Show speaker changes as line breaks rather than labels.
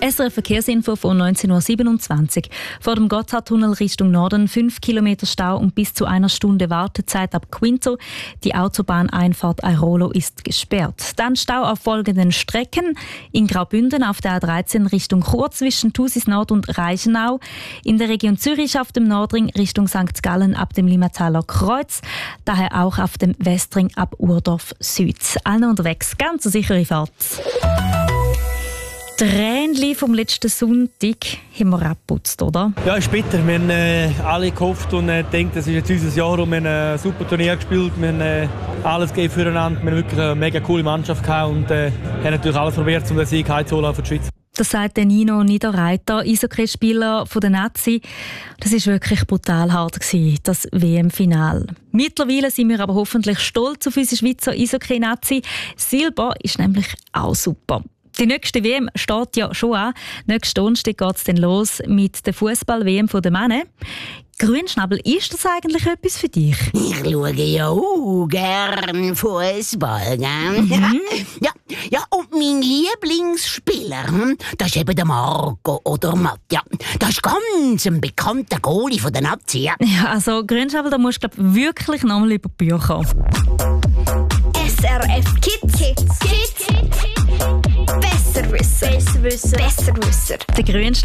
SRF Verkehrsinfo von 19.27 Uhr. Vor dem Gotthardtunnel Richtung Norden 5 Kilometer Stau und bis zu 1 Stunde Wartezeit ab Quinto. Die Autobahneinfahrt Airolo ist gesperrt. Dann Stau auf folgenden Strecken. In Graubünden auf der A13 Richtung Chur zwischen Thusis Nord und Reichenau. In der Region Zürich auf dem Nordring Richtung St. Gallen ab dem Limmataler Kreuz. Daher auch auf dem Westring ab Urdorf Süd. Allen unterwegs, ganz eine sichere Fahrt. Die Tränchen vom letzten Sonntag haben wir abgeputzt, oder?
Ja, ist bitter. Wir haben alle gehofft und gedacht, das ist jetzt unser Jahr und wir haben ein super Turnier gespielt. Wir haben alles gegeben füreinander. Wir haben wirklich eine mega coole Mannschaft gehabt und haben natürlich alles probiert, um den Sieg heimzuholen für die Schweiz.
Das sagt Nino Niederreiter, Eishockeyspieler von der Nazi. Das war wirklich brutal hart, das WM-Final. Mittlerweile sind wir aber hoffentlich stolz auf unsere Schweizer Eishockey-Nazi. Silber ist nämlich auch super. Die nächste WM steht ja schon an. Nächsten Donnerstag geht es dann los mit der Fußball-WM der Männer. Grünschnabel, ist das eigentlich etwas für dich?
Ich schaue ja auch gern Fußball. Ja, und mein Lieblingsspieler, das ist eben der Marco Odermatt. Ja, das ist ganz ein bekannter Goalie von der Nazi. Ja,
also Grünschnabel, da musst du wirklich nochmal über die Bücher kommen.
SRF Kids. Besser wissen.
Der